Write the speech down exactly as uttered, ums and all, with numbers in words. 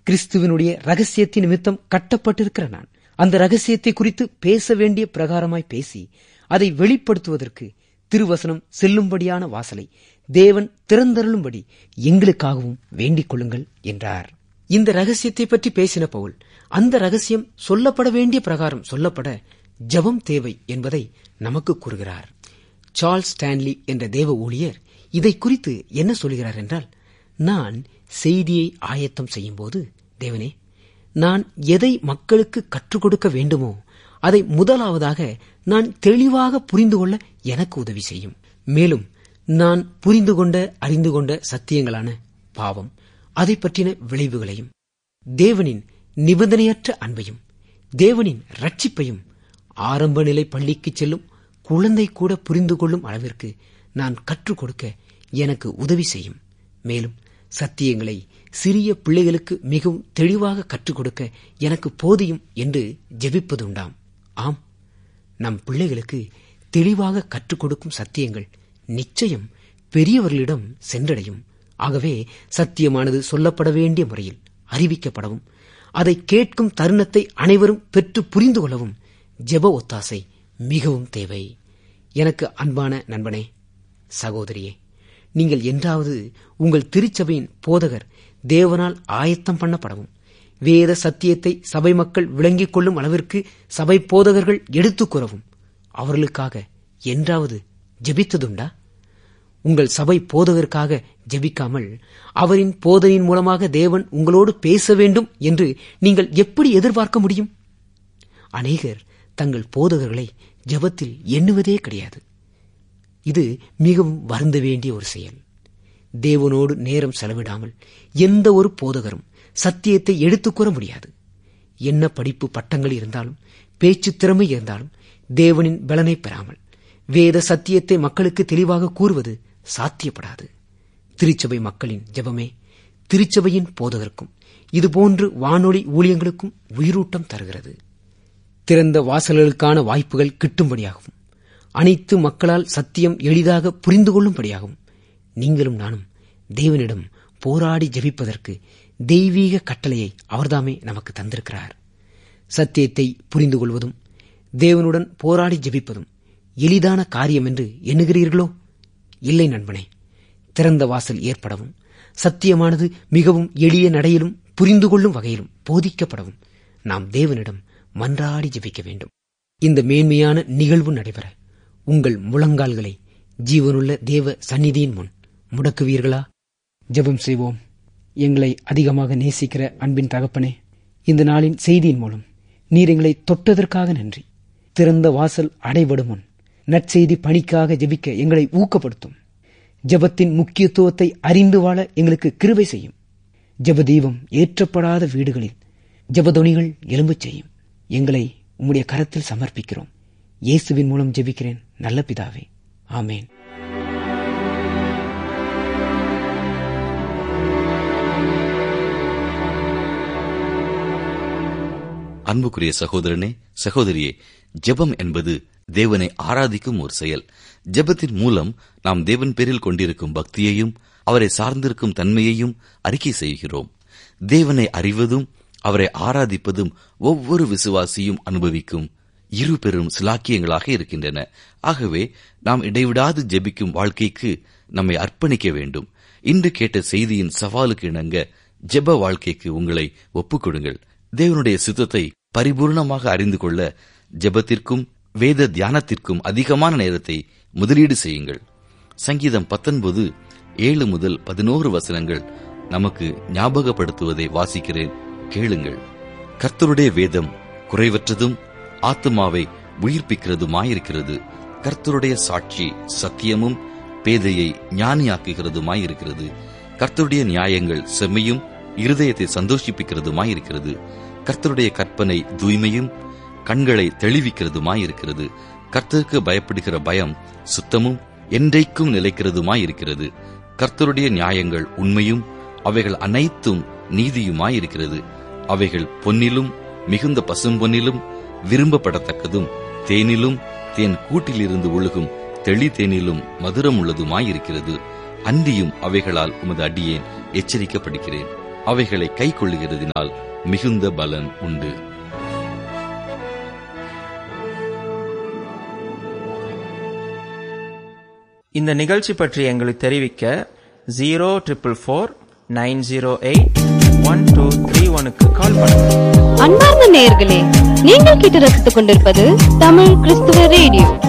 கிறிஸ்துவனுடைய ரகசியத்தின் நிமித்தம் கட்டப்பட்டிருக்கிற நான் அந்த ரகசியத்தை குறித்து பேச வேண்டிய பிரகாரமாய் பேசி அதை வெளிப்படுத்துவதற்கு திருவசனம் செல்லும்படியான வாசலை தேவன் திறந்தருளும்படி எங்களுக்காகவும் வேண்டிக் கொள்ளுங்கள் என்றார். இந்த ரகசியத்தை பற்றி பேசின பவுல் அந்த ரகசியம் சொல்லப்பட வேண்டிய பிரகாரம் சொல்லப்பட ஜெபம் தேவை என்பதை நமக்கு கூறுகிறார். சார்ல்ஸ் ஸ்டான்லி என்ற தேவ ஊழியர் இதை குறித்து என்ன சொல்கிறார் என்றால், நான் செய்தியை ஆயத்தம் செய்யும் போது, தேவனே, நான் எதை மக்களுக்கு கற்றுக் கொடுக்க வேண்டுமோ அதை முதலாவதாக நான் தெளிவாக புரிந்து கொள்ள எனக்கு உதவி செய்யும். மேலும் நான் புரிந்து கொண்ட அறிந்து கொண்ட சத்தியங்களான பாவம், அதை பற்றின விளைவுகளையும், தேவனின் நிபந்தனையற்ற அன்பையும், தேவனின் ரட்சிப்பையும் ஆரம்ப நிலை பள்ளிக்கு செல்லும் குழந்தை கூட புரிந்து கொள்ளும் அளவிற்கு நான் கற்றுக் கொடுக்க எனக்கு உதவி செய்யும். மேலும் சத்தியங்களை சிறிய பிள்ளைகளுக்கு மிகவும் தெளிவாக கற்றுக் கொடுக்க எனக்கு போதியும் என்று ஜெபிப்பதுண்டாம். ஆம், நம் பிள்ளைகளுக்கு தெளிவாக கற்றுக் கொடுக்கும் சத்தியங்கள் நிச்சயம் பெரியவர்களிடம் சென்றடையும். ஆகவே சத்தியமானது சொல்லப்பட வேண்டிய முறையில் அறிவிக்கப்படவும், அதை கேட்கும் தருணத்தை அனைவரும் பெற்று புரிந்து கொள்ளவும் ஜெப ஒத்தாசை மிகவும் தேவை. எனக்கு அன்பான நண்பனே, சகோதரியே, நீங்கள் என்றாவது உங்கள் திருச்சபையின் போதகர் தேவனால் ஆயத்தம் பண்ணப்படவும், வேத சத்தியத்தை சபை மக்கள் விளங்கிக் கொள்ளும் அளவிற்கு சபை போதகர்கள் எடுத்துக் கூறவும் அவர்களுக்காக என்றாவது ஜெபித்ததுண்டா? உங்கள் சபை போதகருக்காக ஜெபிக்காமல் அவரின் போதனையின் மூலமாக தேவன் உங்களோடு பேச வேண்டும் என்று நீங்கள் எப்படி எதிர்பார்க்க முடியும்? அநேகர் தங்கள் போதகர்களை ஜெபத்தில் எண்ணுவதே கிடையாது. இது மிகவும் வருந்த வேண்டிய ஒரு செயல். தேவனோடு நேரம் செலவிடாமல் எந்த ஒரு போதகரும் சத்தியத்தை எடுத்துக் கூற முடியாது. என்ன படிப்பு பட்டங்கள் இருந்தாலும், பேச்சு திறமை இருந்தாலும், தேவனின் பலனை பெறாமல் வேத சத்தியத்தை மக்களுக்கு தெளிவாக கூறுவது சாத்தியப்படாது. திருச்சபை மக்களின் ஜெபமே திருச்சபையின் போதகருக்கும் இதுபோன்று வானொலி ஊழியங்களுக்கும் உயிரூட்டம் தருகிறது. திறந்த வாசல்களுக்கான வாய்ப்புகள் கிட்டும்படியாகவும், அனைத்து மக்களால் சத்தியம் எளிதாக புரிந்து கொள்ளும்படியாகவும் நீங்களும் நானும் தேவனிடம் போராடி ஜெபிப்பதற்கு தெய்வீக கட்டளையை அவர்தாமே நமக்கு தந்திருக்கிறார். சத்தியத்தை புரிந்து கொள்வதும் தேவனுடன் போராடி ஜெபிப்பதும் எளிதான காரியம் என்று எண்ணுகிறீர்களோ? இல்லை நண்பனே. திறந்த வாசல் ஏற்படவும், சத்தியமானது மிகவும் எளிய நடையிலும் புரிந்து கொள்ளும் வகையிலும் போதிக்கப்படவும் நாம் தேவனிடம் மன்றாடி ஜெபிக்க வேண்டும். இந்த மேன்மையான நிகழ்வு நடைபெற உங்கள் முழங்கால்களை ஜீவனுள்ள தேவ சந்நிதியின் முன் முடக்குவீர்களா? ஜெபம் செய்வோம். எங்களை அதிகமாக நேசிக்கிற அன்பின் தகப்பனே, இந்த நாளின் செய்தியின் மூலம் நீர் எங்களை தொட்டதற்காக நன்றி. திறந்த வாசல் அடைபடும் முன் நற்செய்தி பணிக்காக ஜெபிக்க எங்களை ஊக்கப்படுத்தும். ஜெபத்தின் முக்கியத்துவத்தை அறிந்து வாழ எங்களுக்கு கிருபை செய்யும். ஜெப தீபம் ஏற்றப்படாத வீடுகளில் ஜெபதொனிகள் எழும்பச் செய்யும். எங்களை உம்முடைய கரத்தில் சமர்ப்பிக்கிறோம். இயேசுவின் மூலம் ஜெபிக்கிறேன் நல்ல பிதாவே, ஆமேன். அன்புக்குரிய சகோதரனே, சகோதரியே, ஜெபம் என்பது தேவனை ஆராதிக்கும் ஒரு செயல். ஜெபத்தின் மூலம் நாம் தேவன் பேரில் கொண்டிருக்கும் பக்தியையும் அவரை சார்ந்திருக்கும் தன்மையையும் அறிக்கை செய்கிறோம். தேவனை அறிவதும் அவரை ஆராதிப்பதும் ஒவ்வொரு விசுவாசியும் அனுபவிக்கும் இரு பெரும் சிலாக்கியங்களாக இருக்கின்றன. ஆகவே நாம் இடைவிடாது ஜெபிக்கும் வாழ்க்கைக்கு நம்மை அர்ப்பணிக்க வேண்டும். இன்று கேட்ட செய்தியின் சவாலுக்கு இணங்க ஜெப வாழ்க்கைக்கு உங்களை ஒப்புக் கொடுங்கள். தேவனுடைய சித்தத்தை பரிபூர்ணமாக அறிந்து கொள்ள ஜெபத்திற்கும் வேத தியானத்திற்கும் அதிகமான நேரத்தை முதலீடு செய்யுங்கள். சங்கீதம் பத்தொன்பது ஏழு முதல் பதினோரு வசனங்கள் நமக்கு ஞாபகப்படுத்துவதை வாசிக்கிறேன், கேளுங்கள். கர்த்தருடைய வேதம் குறைவற்றதும் ஆத்துமாவை உயிர்ப்பிக்கிறதுமாயிருக்கிறது. கர்த்தருடைய சாட்சி சத்தியமும் பேதையை ஞானியாக்குகிறதுமாயிருக்கிறது. கர்த்தருடைய நியாயங்கள் செம்மையும் இருதயத்தை சந்தோஷிப்பிக்கிறதுமாயிருக்கிறது. கர்த்தருடைய கற்பனை தூய்மையும் கண்களை தெளிவிக்கிறதுமாயிருக்கிறது. கர்த்தருக்கு பயப்படுகிற பயம் சுத்தமும் என்றைக்கும் நிலைக்கிறதுமாயிருக்கிறது. கர்த்தருடைய நியாயங்கள் உண்மையும் அவைகள் அனைத்தும் நீதியுமாயிருக்கிறது. அவைகள் பொன்னிலும் மிகுந்த பசும்பொன்னிலும் விரும்பப்படத்தக்கதும் தேனிலும் தேன் கூட்டிலிருந்து ஒழுகும் தெளி தேனிலும் மதுரம் உள்ளதுமாயிருக்கிறது. அன்றியும் அவைகளால் உமது அடியேன் எச்சரிக்கப்படுகிறேன். அவைகளை கைக்கொள்ளுகிறதினால் மிகுந்த பலன் உண்டு. இந்த நிகழ்ச்சி பற்றி எங்களுக்கு தெரிவிக்க zero triple four nine zero eight one two three ஒனுக்கு கால் பண்ணுங்க. அன்பார்ந்த நேயர்களே, நீங்கள் கேட்டு ரசித்துக் கொண்டிருப்பது தமிழ் கிறிஸ்துவ ரேடியோ.